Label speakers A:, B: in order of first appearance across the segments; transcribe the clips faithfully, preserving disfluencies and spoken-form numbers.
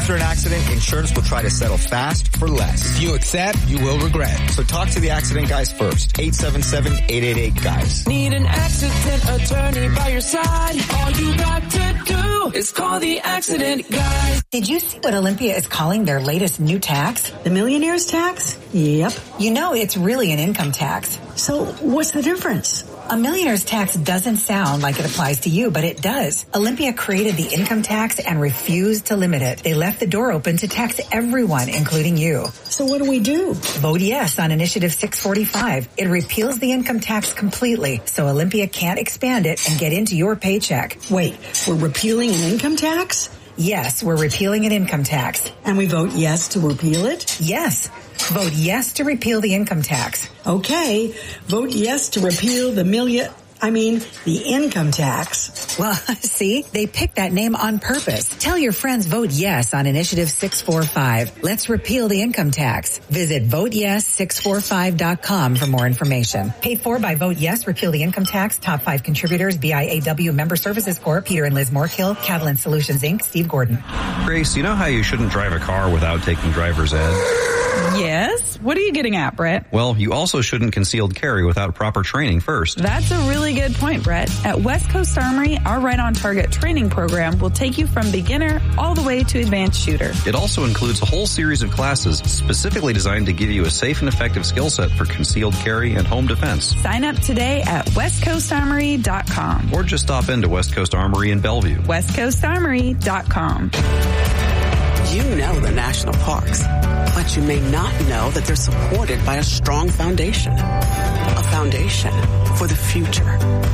A: After an accident, insurance will try to settle fast for less.
B: If you accept, you will regret.
A: So talk to the accident guys first. eight seven seven, eight eight eight, guys.
C: Need an accident attorney by your side? All you got to do is call the accident guys.
D: Did you see what Olympia is calling their latest new tax?
E: The millionaire's tax? Yep.
D: You know, it's really an income tax.
E: So what's the difference?
D: A millionaire's tax doesn't sound like it applies to you, but it does. Olympia created the income tax and refused to limit it. They left the door open to tax everyone, including you.
E: So what do we do?
D: Vote yes on Initiative six forty-five. It repeals the income tax completely, so Olympia can't expand it and get into your paycheck.
E: Wait, we're repealing an income tax?
D: Yes, we're repealing an income tax.
E: And we vote yes to repeal it?
D: Yes. Vote yes to repeal the income tax.
E: Okay. Vote yes to repeal the million... I mean, the income tax.
D: Well, see, they picked that name on purpose. Tell your friends vote yes on Initiative six forty-five. Let's repeal the income tax. Visit vote yes six forty-five dot com for more information. Paid for by Vote Yes, Repeal the Income Tax. Top five contributors, B I A W Member Services Corp, Peter and Liz Moorkill, Catalan Solutions, Incorporated, Steve Gordon.
F: Grace, you know how you shouldn't drive a car without taking driver's ed?
G: Yes. What are you getting at, Brett?
F: Well, you also shouldn't concealed carry without proper training first.
G: That's a really good point, Brett. At West Coast Armory, our Right on Target training program will take you from beginner all the way to advanced shooter.
F: It also includes a whole series of classes specifically designed to give you a safe and effective skill set for concealed carry and home defense.
G: Sign up today at west coast armory dot com.
F: Or just stop into West Coast Armory in Bellevue.
G: west coast armory dot com.
H: You know the national parks, but you may not know that they're supported by a strong foundation. A foundation for the future.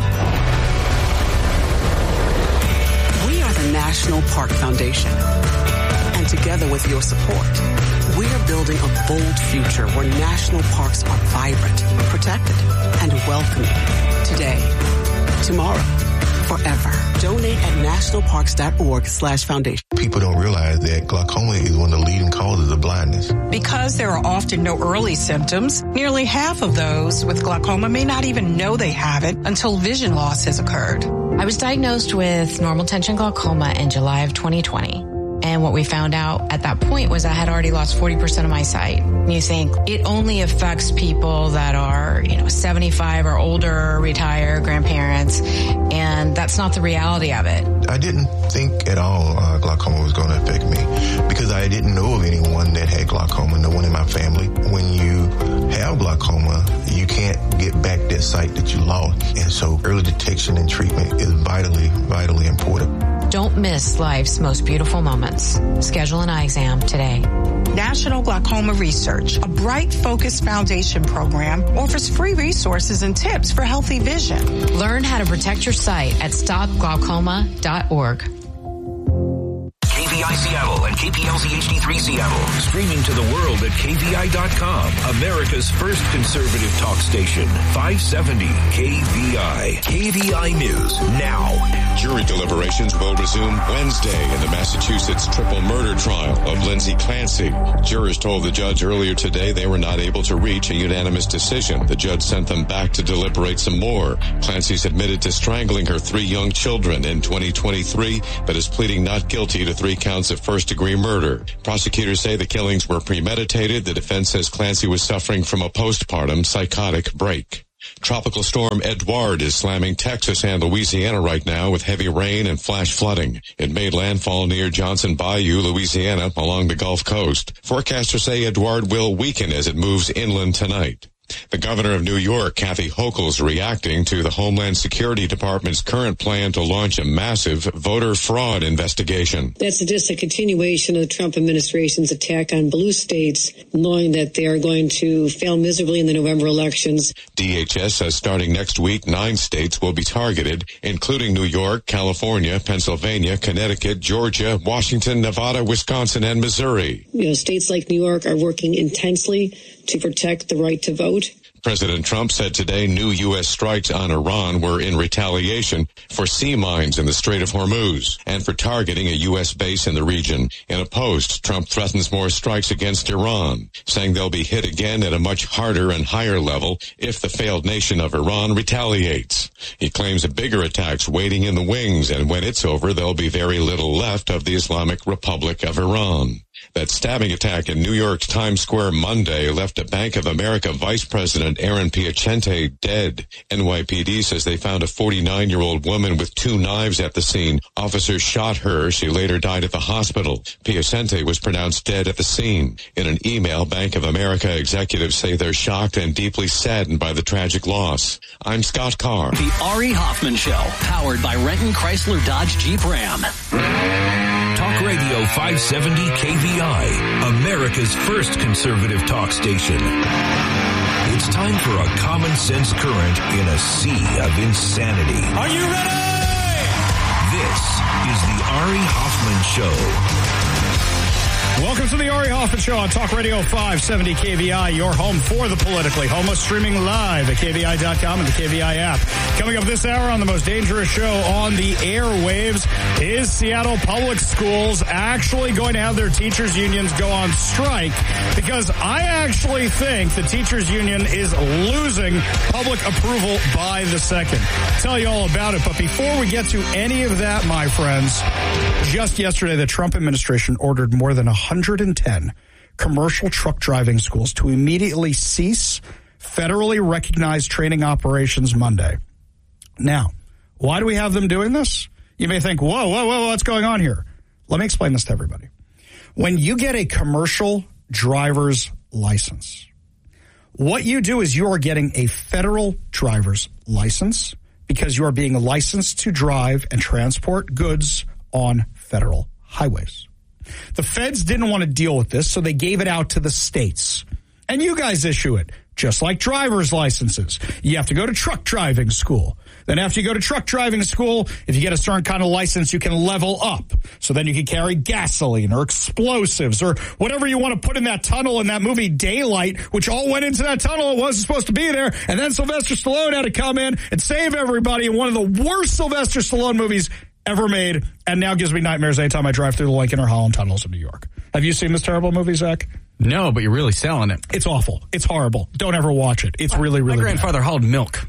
H: We are the National Park Foundation. And together with your support, we are building a bold future where national parks are vibrant, protected, and welcoming. Today, tomorrow, forever. Donate at nationalparks.org slash foundation.
I: People don't realize that glaucoma is one of the leading causes of blindness.
J: Because there are often no early symptoms, nearly half of those with glaucoma may not even know they have it until vision loss has occurred.
K: I was diagnosed with normal tension glaucoma in July of twenty twenty. And what we found out at that point was I had already lost forty percent of my sight. And you think it only affects people that are, you know, seventy-five or older, retired, grandparents. And that's not the reality of it.
I: I didn't think at all uh, glaucoma was going to affect me because I didn't know of anyone that had glaucoma, no one in my family. When you have glaucoma, you can't get back that sight that you lost. And so early detection and treatment is vitally, vitally important.
K: Don't miss life's most beautiful moments. Schedule an eye exam today.
J: National Glaucoma Research, a bright, focused foundation program, offers free resources and tips for healthy vision.
K: Learn how to protect your sight at stop glaucoma dot org.
L: K V I Seattle and K P L Z H D three Seattle. Streaming to the world at K V I dot com. America's first conservative talk station. five seventy K V I. K V I News now.
M: Jury deliberations will resume Wednesday in the Massachusetts triple murder trial of Lindsay Clancy. Jurors told the judge earlier today they were not able to reach a unanimous decision. The judge sent them back to deliberate some more. Clancy's admitted to strangling her three young children in twenty twenty-three, but is pleading not guilty to three counts of first-degree murder. Prosecutors say the killings were premeditated. The defense says Clancy was suffering from a postpartum psychotic break. Tropical storm Edouard is slamming Texas and Louisiana right now with heavy rain and flash flooding. It made landfall near Johnson Bayou, Louisiana, along the Gulf Coast. Forecasters say Edouard will weaken as it moves inland tonight. The governor of New York, Kathy Hochul, is reacting to the Homeland Security Department's current plan to launch a massive voter fraud investigation.
N: That's just a continuation of the Trump administration's attack on blue states, knowing that they are going to fail miserably in the November elections.
M: D H S says starting next week, nine states will be targeted, including New York, California, Pennsylvania, Connecticut, Georgia, Washington, Nevada, Wisconsin, and Missouri.
N: You know, states like New York are working intensely to protect the right to vote.
M: President Trump said today new U S strikes on Iran were in retaliation for sea mines in the Strait of Hormuz and for targeting a U S base in the region. In a post, Trump threatens more strikes against Iran, saying they'll be hit again at a much harder and higher level if the failed nation of Iran retaliates. He claims a bigger attack's waiting in the wings, and when it's over, there'll be very little left of the Islamic Republic of Iran. That stabbing attack in New York's Times Square Monday left a Bank of America Vice President Aaron Piacente dead. N Y P D says they found a forty-nine-year-old woman with two knives at the scene. Officers shot her. She later died at the hospital. Piacente was pronounced dead at the scene. In an email, Bank of America executives say they're shocked and deeply saddened by the tragic loss. I'm Scott Carr.
O: The Ari Hoffman Show, powered by Renton Chrysler Dodge Jeep Ram.
L: Talk Radio five seventy K V I, America's first conservative talk station. It's time for a common sense current in a sea of insanity.
P: Are you ready?
L: This is the Ari Hoffman Show.
P: Welcome to the Ari Hoffman Show on Talk Radio five seventy K V I, your home for the politically homeless, streaming live at K V I dot com and the K V I app. Coming up this hour on the most dangerous show on the airwaves, is Seattle Public Schools actually going to have their teachers' unions go on strike? Because I actually think the teachers' union is losing public approval by the second. I'll tell you all about it, but before we get to any of that, my friends, just yesterday the Trump administration ordered more than one hundred ten commercial truck driving schools to immediately cease federally recognized training operations Monday. Now, why do we have them doing this? You may think, whoa, whoa, whoa, what's going on here? Let me explain this to everybody. When you get a commercial driver's license, what you do is you are getting a federal driver's license because you are being licensed to drive and transport goods on federal highways. The feds didn't want to deal with this, so they gave it out to the states. And you guys issue it, just like driver's licenses. You have to go to truck driving school. Then after you go to truck driving school, if you get a certain kind of license, you can level up. So then you can carry gasoline or explosives or whatever you want to put in that tunnel in that movie Daylight, which all went into that tunnel. It wasn't supposed to be there. And then Sylvester Stallone had to come in and save everybody in one of the worst Sylvester Stallone movies ever made, and now gives me nightmares anytime I drive through the Lincoln or Holland tunnels in New York. Have you seen this terrible movie, Zach?
B: No, but you're really selling it.
P: It's awful. It's horrible. Don't ever watch it. It's really, really
B: My grandfather
P: bad.
B: hauled milk.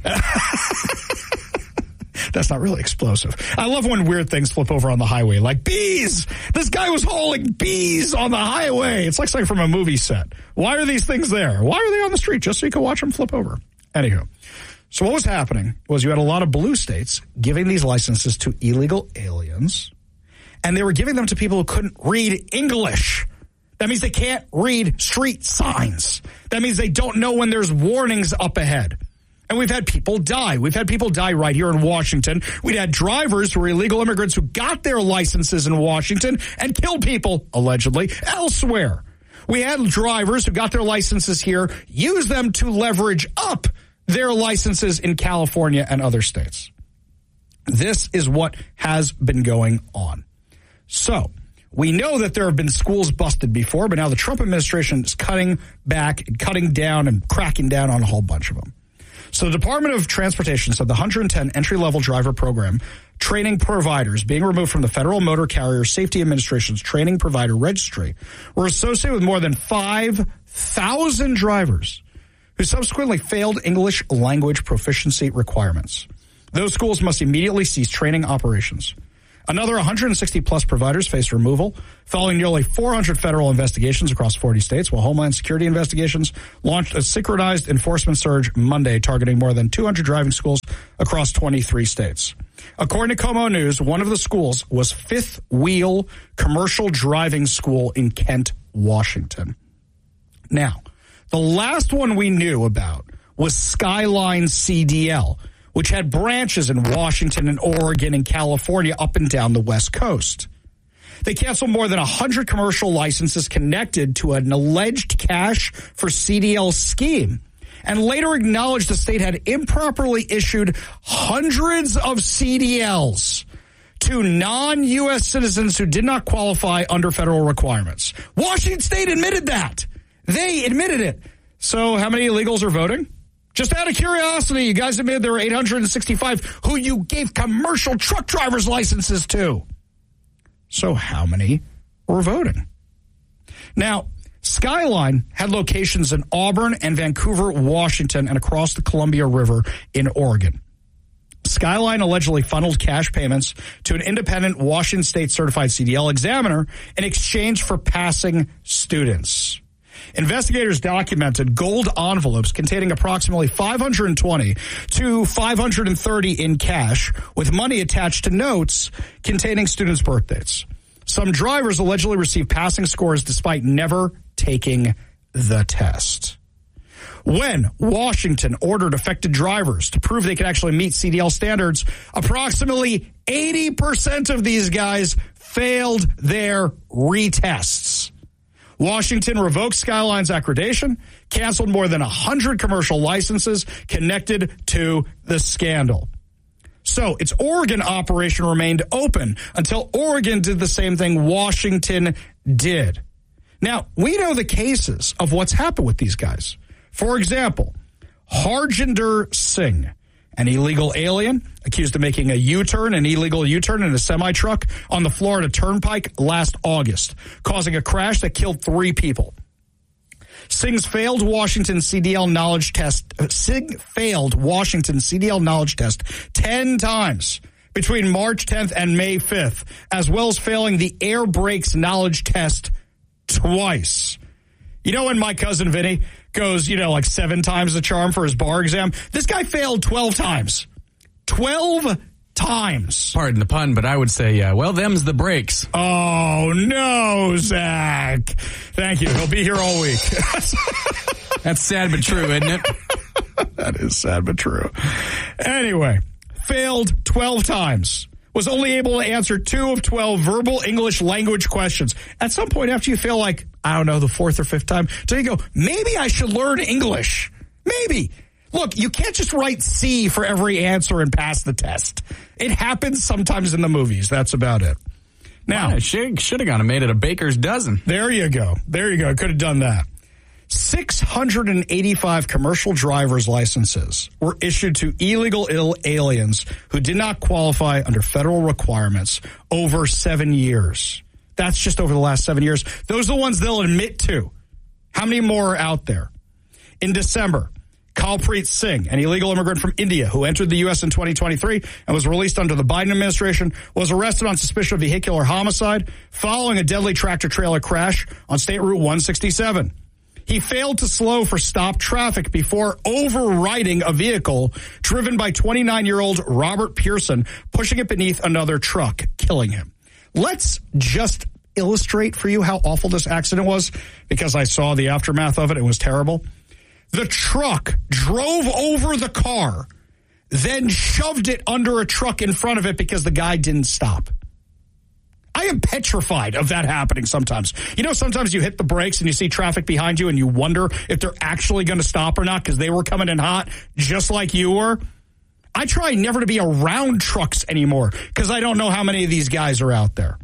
P: That's not really explosive. I love when weird things flip over on the highway, like bees. This guy was hauling bees on the highway. It's like something from a movie set. Why are these things there? Why are they on the street? Just so you can watch them flip over. Anywho. So what was happening was you had a lot of blue states giving these licenses to illegal aliens, and they were giving them to people who couldn't read English. That means they can't read street signs. That means they don't know when there's warnings up ahead. And we've had people die. We've had people die right here in Washington. We'd had drivers who were illegal immigrants who got their licenses in Washington and killed people, allegedly, elsewhere. We had drivers who got their licenses here, used them to leverage up their licenses in California and other states. This is what has been going on. So we know that there have been schools busted before, but now the Trump administration is cutting back, cutting down, and cracking down on a whole bunch of them. So the Department of Transportation said the one hundred ten entry-level driver program training providers being removed from the Federal Motor Carrier Safety Administration's training provider registry were associated with more than five thousand drivers who subsequently failed English language proficiency requirements. Those schools must immediately cease training operations. Another one hundred sixty plus providers faced removal following nearly four hundred federal investigations across forty states, while Homeland Security investigations launched a synchronized enforcement surge Monday targeting more than two hundred driving schools across twenty-three states. According to Como News, one of the schools was Fifth Wheel Commercial Driving School in Kent, Washington. Now, the last one we knew about was Skyline C D L, which had branches in Washington and Oregon and California up and down the West Coast. They canceled more than one hundred commercial licenses connected to an alleged cash for C D L scheme, and later acknowledged the state had improperly issued hundreds of C D Ls to non-U S citizens who did not qualify under federal requirements. Washington State admitted that. They admitted it. So how many illegals are voting? Just out of curiosity, you guys admitted there were eight hundred sixty-five who you gave commercial truck driver's licenses to. So how many were voting? Now, Skyline had locations in Auburn and Vancouver, Washington, and across the Columbia River in Oregon. Skyline allegedly funneled cash payments to an independent Washington State certified C D L examiner in exchange for passing students. Investigators documented gold envelopes containing approximately five hundred twenty to five hundred thirty in cash with money attached to notes containing students' birthdates. Some drivers allegedly received passing scores despite never taking the test. When Washington ordered affected drivers to prove they could actually meet C D L standards, approximately eighty percent of these guys failed their retests. Washington revoked Skyline's accreditation, canceled more than one hundred commercial licenses connected to the scandal. So its Oregon operation remained open until Oregon did the same thing Washington did. Now, we know the cases of what's happened with these guys. For example, Harjinder Singh, an illegal alien accused of making a U-turn, an illegal U-turn in a semi-truck on the Florida Turnpike last August, causing a crash that killed three people. Singh's failed Washington C D L knowledge test, uh, Singh failed Washington C D L knowledge test ten times between March tenth and May fifth, as well as failing the air brakes knowledge test twice. You know when my cousin Vinny goes, you know, like seven times the charm for his bar exam? This guy failed twelve times. twelve times.
B: Pardon the pun, but I would say, yeah, well, them's the breaks.
P: Oh, no, Zach. Thank you. He'll be here all week.
B: That's sad but true, isn't it?
P: That is sad but true. Anyway, failed twelve times. Was only able to answer two of twelve verbal English language questions. At some point after you fail, like, I don't know, the fourth or fifth time, so you go, maybe I should learn English. Maybe. Look, you can't just write C for every answer and pass the test. It happens sometimes in the movies. That's about it. Now,
B: well, should have gone and made it a baker's dozen.
P: There you go. There you go. Could have done that. six hundred eighty-five commercial driver's licenses were issued to illegal ill aliens who did not qualify under federal requirements over seven years. That's just over the last seven years. Those are the ones they'll admit to. How many more are out there? In December, Kalpreet Singh, an illegal immigrant from India who entered the U S in twenty twenty-three and was released under the Biden administration, was arrested on suspicion of vehicular homicide following a deadly tractor-trailer crash on State Route one sixty-seven. He failed to slow for stop traffic before overriding a vehicle driven by twenty-nine-year-old Robert Pearson, pushing it beneath another truck, killing him. Let's just illustrate for you how awful this accident was, because I saw the aftermath of it. It was terrible. The truck drove over the car, then shoved it under a truck in front of it because the guy didn't stop. I am petrified of that happening sometimes. You know, sometimes you hit the brakes and you see traffic behind you and you wonder if they're actually going to stop or not because they were coming in hot just like you were. I try never to be around trucks anymore because I don't know how many of these guys are out there.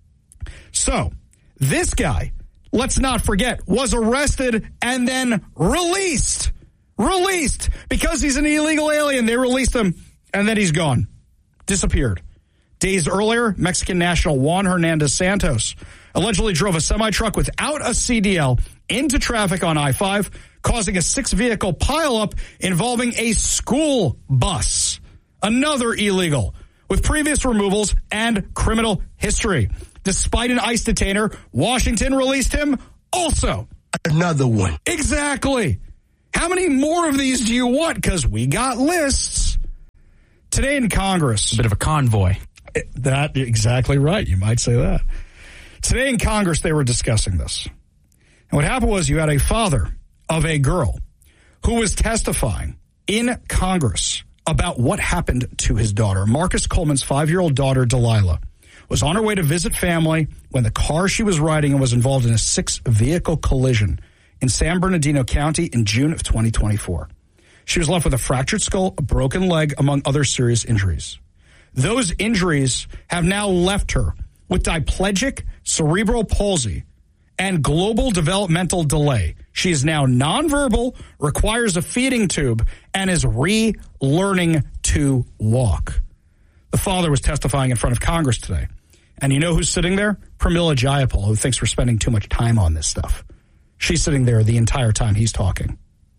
P: So, this guy, let's not forget, was arrested and then released. Released. Because he's an illegal alien, they released him, and then he's gone. Disappeared. Days earlier, Mexican national Juan Hernandez Santos allegedly drove a semi-truck without a C D L into traffic on I five, causing a six-vehicle pileup involving a school bus. Another illegal, with previous removals and criminal history. Despite an ICE detainer, Washington released him also.
Q: Another one.
P: Exactly. How many more of these do you want? Because we got lists. Today in Congress.
B: A bit of a convoy.
P: That, exactly right. You might say that. Today in Congress, they were discussing this. And what happened was you had a father of a girl who was testifying in Congress about what happened to his daughter. Marcus Coleman's five-year-old daughter, Delilah, was on her way to visit family when the car she was riding in was involved in a six-vehicle collision in San Bernardino County in June of twenty twenty-four. She was left with a fractured skull, a broken leg, among other serious injuries. Those injuries have now left her with diplegic cerebral palsy and global developmental delay. She is now nonverbal, requires a feeding tube, and is relearning to walk. The father was testifying in front of Congress today. And you know who's sitting there? Pramila Jayapal, who thinks we're spending too much time on this stuff. She's sitting there the entire time he's talking.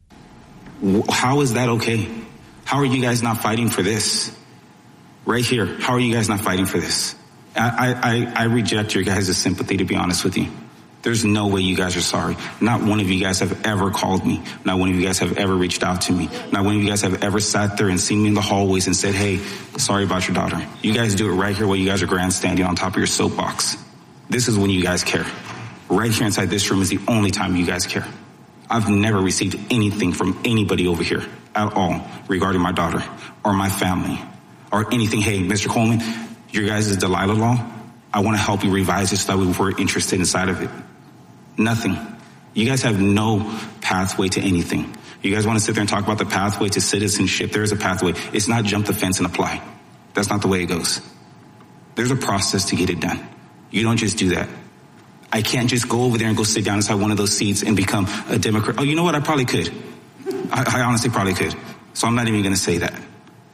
Q: How is that okay? How are you guys not fighting for this? Right here, how are you guys not fighting for this? I, I, I reject your guys' sympathy, to be honest with you. There's no way you guys are sorry. Not one of you guys have ever called me. Not one of you guys have ever reached out to me. Not one of you guys have ever sat there and seen me in the hallways and said, hey, sorry about your daughter. You guys do it right here while you guys are grandstanding on top of your soapbox. This is when you guys care. Right here inside this room is the only time you guys care. I've never received anything from anybody over here at all regarding my daughter or my family or anything. Hey, Mister Coleman, your guys' Delilah law, I want to help you revise this stuff if we're interested inside of it. Nothing. You guys have no pathway to anything. You guys want to sit there and talk about the pathway to citizenship. There is a pathway. It's not jump the fence and apply. That's not the way it goes. There's a process to get it done. You don't just do that. I can't just go over there and go sit down inside one of those seats and become a Democrat. Oh, you know what? I probably could. I, I honestly probably could. So I'm not even going to say that.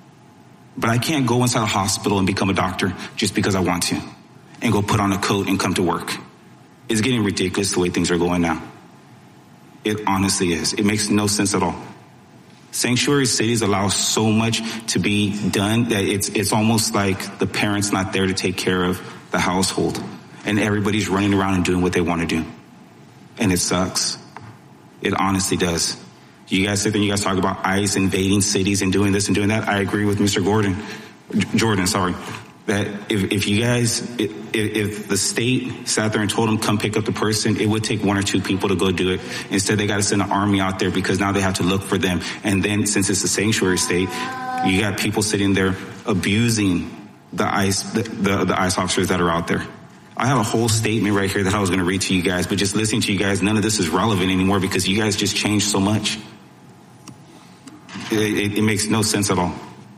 Q: But I can't go inside a hospital and become a doctor just because I want to and go put on a coat and come to work. It's getting ridiculous the way things are going now. It honestly is. It makes no sense at all. Sanctuary cities allow so much to be done that it's it's almost like the parent's not there to take care of the household. And everybody's running around and doing what they want to do. And it sucks. It honestly does. You guys sit there and you guys talk about ICE invading cities and doing this and doing that. I agree with Mister Gordon. Jordan, sorry. That if, if you guys, if, if the state sat there and told them come pick up the person, it would take one or two people to go do it. Instead, they got to send an army out there because now they have to look for them. And then since it's a sanctuary state, you got people sitting there abusing the ICE, the, the, the ICE officers that are out there. I have a whole statement right here that I was going to read to you guys, but just listening to you guys, none of this is relevant anymore because you guys just changed so much. It, it, it makes no sense at all.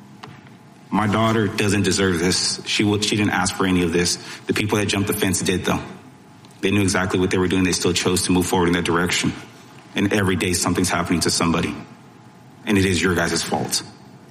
Q: My daughter doesn't deserve this. She she didn't ask for any of this. The people that jumped the fence did, though. They knew exactly what they were doing. They still chose to move forward in that direction. And every day something's happening to somebody. And it is your guys' fault.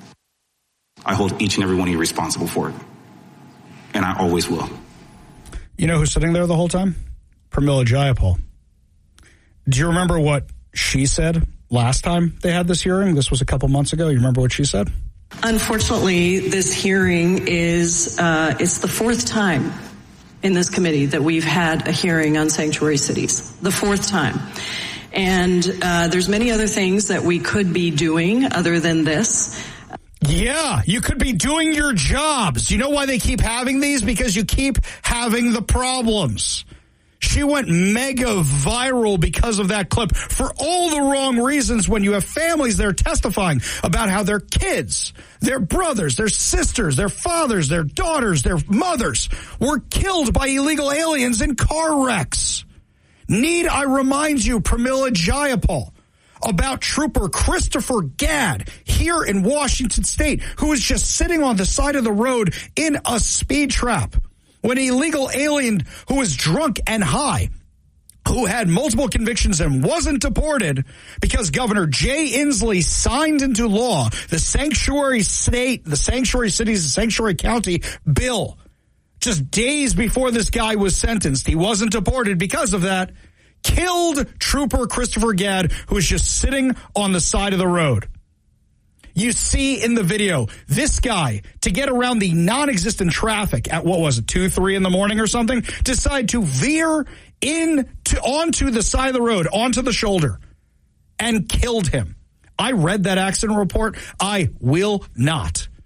Q: I hold each and every one of you responsible for it. And I always will.
P: You know who's sitting there the whole time? Pramila Jayapal. Do you remember what she said last time they had this hearing? This was a couple months ago. You remember what she said?
R: Unfortunately, this hearing is, uh, it's the fourth time in this committee that we've had a hearing on sanctuary cities. The fourth time. And uh, there's many other things that we could be doing other than this.
P: Yeah, you could be doing your jobs. You know why they keep having these? Because you keep having the problems. She went mega viral because of that clip for all the wrong reasons when you have families that are testifying about how their kids, their brothers, their sisters, their fathers, their daughters, their mothers were killed by illegal aliens in car wrecks. Need I remind you, Pramila Jayapal, about Trooper Christopher Gadd here in Washington State, who was just sitting on the side of the road in a speed trap when an illegal alien who was drunk and high, who had multiple convictions and wasn't deported because Governor Jay Inslee signed into law the sanctuary state, the sanctuary cities, the sanctuary county bill just days before this guy was sentenced. He wasn't deported because of that. Killed Trooper Christopher Gadd, who was just sitting on the side of the road. You see in the video, this guy, to get around the non-existent traffic at, what was it, two, three in the morning or something, decide to veer in to, onto the side of the road, onto the shoulder, and killed him. I read that accident report. I will not